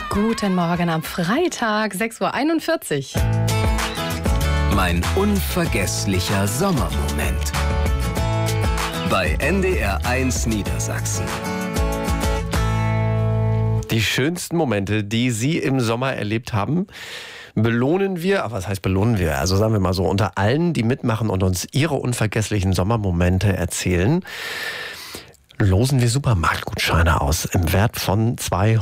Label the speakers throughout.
Speaker 1: Guten Morgen am Freitag, 6:41 Uhr.
Speaker 2: Mein unvergesslicher Sommermoment. Bei NDR1 Niedersachsen.
Speaker 3: Die schönsten Momente, die Sie im Sommer erlebt haben, belohnen wir, aber was heißt belohnen wir? Also sagen wir mal so, unter allen, die mitmachen und uns ihre unvergesslichen Sommermomente erzählen, losen wir Supermarktgutscheine aus im Wert von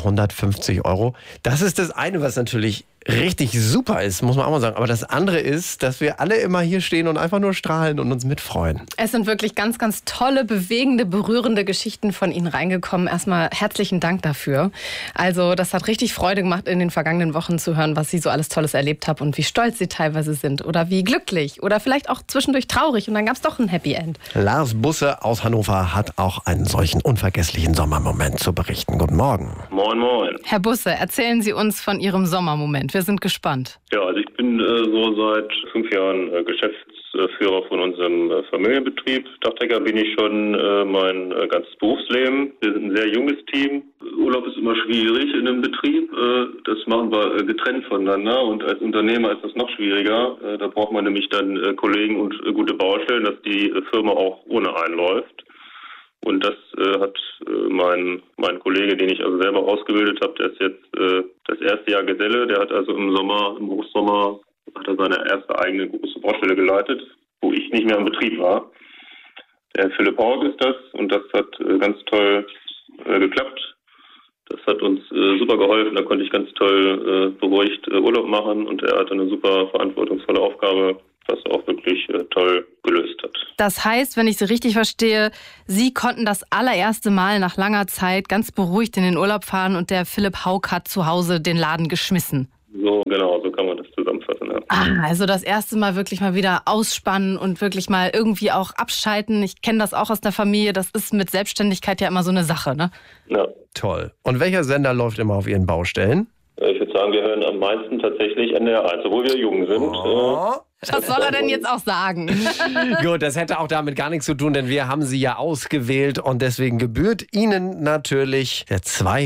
Speaker 3: 250 Euro. Das ist das eine, was natürlich richtig super ist, muss man auch mal sagen. Aber das andere ist, dass wir alle immer hier stehen und einfach nur strahlen und uns mitfreuen.
Speaker 1: Es sind wirklich ganz, ganz tolle, bewegende, berührende Geschichten von Ihnen reingekommen. Erstmal herzlichen Dank dafür. Also das hat richtig Freude gemacht, in den vergangenen Wochen zu hören, was Sie so alles Tolles erlebt haben und wie stolz Sie teilweise sind oder wie glücklich oder vielleicht auch zwischendurch traurig und dann gab es doch ein Happy End.
Speaker 3: Lars Busse aus Hannover hat auch einen solchen unvergesslichen Sommermoment zu berichten. Guten Morgen.
Speaker 4: Moin, moin.
Speaker 1: Herr Busse, erzählen Sie uns von Ihrem Sommermoment. Wir sind gespannt.
Speaker 4: Ja, also ich bin so seit 5 Jahren Geschäftsführer von unserem Familienbetrieb. Dachdecker bin ich schon mein ganzes Berufsleben. Wir sind ein sehr junges Team. Urlaub ist immer schwierig in einem Betrieb. Das machen wir getrennt voneinander und als Unternehmer ist das noch schwieriger. Da braucht man nämlich dann Kollegen und gute Baustellen, dass die Firma auch ohne einläuft. Und das hat mein Kollege, den ich also selber ausgebildet habe, der ist jetzt das erste Jahr Geselle. Der hat also im Berufssommer, hat er seine erste eigene große Baustelle geleitet, wo ich nicht mehr im Betrieb war. Der Philipp Haug ist das und das hat ganz toll geklappt. Das hat uns super geholfen. Da konnte ich ganz toll beruhigt Urlaub machen und er hatte eine super verantwortungsvolle Aufgabe, was auch wirklich toll gelöst hat.
Speaker 1: Das heißt, wenn ich Sie richtig verstehe, Sie konnten das allererste Mal nach langer Zeit ganz beruhigt in den Urlaub fahren und der Philipp Haug hat zu Hause den Laden geschmissen.
Speaker 4: So, genau, so kann man das zusammenfassen. Ja.
Speaker 1: Also das erste Mal wirklich mal wieder ausspannen und wirklich mal irgendwie auch abschalten. Ich kenne das auch aus der Familie, das ist mit Selbstständigkeit ja immer so eine Sache, ne?
Speaker 4: Ja.
Speaker 3: Toll. Und welcher Sender läuft immer auf Ihren Baustellen?
Speaker 4: Ich würde sagen, wir hören am meisten tatsächlich NDR1, obwohl wir jung sind.
Speaker 1: Was soll er denn jetzt auch sagen?
Speaker 3: Gut, das hätte auch damit gar nichts zu tun, denn wir haben Sie ja ausgewählt und deswegen gebührt Ihnen natürlich der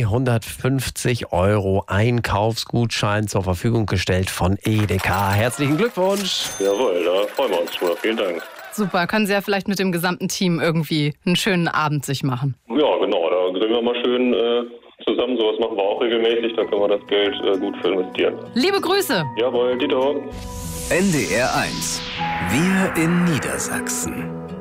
Speaker 3: 250 Euro Einkaufsgutschein zur Verfügung gestellt von Edeka. Herzlichen Glückwunsch!
Speaker 4: Jawohl, da freuen wir uns schon. Vielen Dank.
Speaker 1: Super, können Sie ja vielleicht mit dem gesamten Team irgendwie einen schönen Abend sich machen.
Speaker 4: Ja, genau, da grillen wir mal schön zusammen. Sowas machen wir auch regelmäßig, da können wir das Geld gut für investieren.
Speaker 1: Liebe Grüße!
Speaker 4: Jawohl, Tito.
Speaker 2: NDR1. Wir in Niedersachsen.